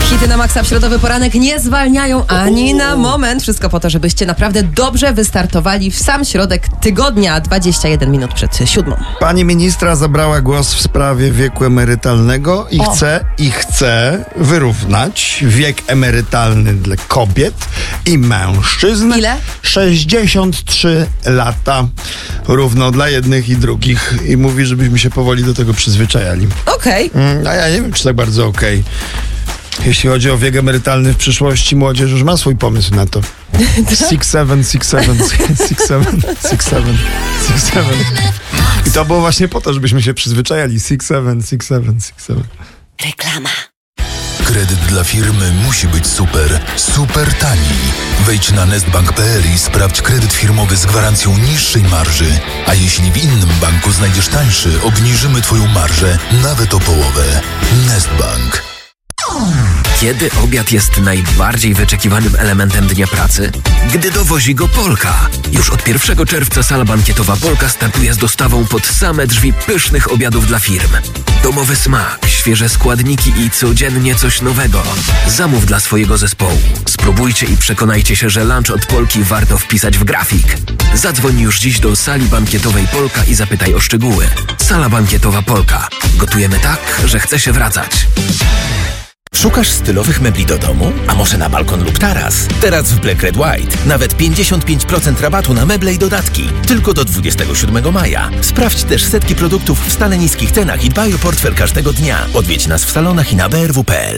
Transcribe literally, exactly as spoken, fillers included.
Hity na maksa w środowy poranek nie zwalniają ani na moment. Wszystko po to, żebyście naprawdę dobrze wystartowali w sam środek tygodnia, dwadzieścia jeden minut przed siódmą. Pani ministra zabrała głos w sprawie wieku emerytalnego i O. chce, i chce wyrównać wiek emerytalny dla kobiet i mężczyzn. Ile? sześćdziesiąt trzy lata. Równo dla jednych i drugich. I mówi, żebyśmy się powoli do tego przyzwyczajali. Okej. Mm, A ja nie wiem, czy tak bardzo okej. Jeśli chodzi o wiek emerytalny w przyszłości, młodzież już ma swój pomysł na to. Six, seven, six, seven, six, seven, six, seven, six, seven. I to było właśnie po to, żebyśmy się przyzwyczajali. Six, seven, six, seven, six, seven. Reklama. Kredyt dla firmy musi być super, super tani. Wejdź na nestbank kropka p l i sprawdź kredyt firmowy z gwarancją niższej marży. A jeśli w innym banku znajdziesz tańszy, obniżymy Twoją marżę nawet o połowę. Nestbank. Kiedy obiad jest najbardziej wyczekiwanym elementem dnia pracy? Gdy dowozi go Polka. Już od pierwszego czerwca sala bankietowa Polka startuje z dostawą pod same drzwi pysznych obiadów dla firm. Domowy smak, świeże składniki i codziennie coś nowego. Zamów dla swojego zespołu. Spróbujcie i przekonajcie się, że lunch od Polki warto wpisać w grafik. Zadzwoń już dziś do sali bankietowej Polka i zapytaj o szczegóły. Sala bankietowa Polka. Gotujemy tak, że chce się wracać. Szukasz stylowych mebli do domu? A może na balkon lub taras? Teraz w Black Red White nawet pięćdziesiąt pięć procent rabatu na meble i dodatki. Tylko do dwudziestego siódmego maja. Sprawdź też setki produktów w stale niskich cenach i dbaj o portfel każdego dnia. Odwiedź nas w salonach i na b r w kropka p l.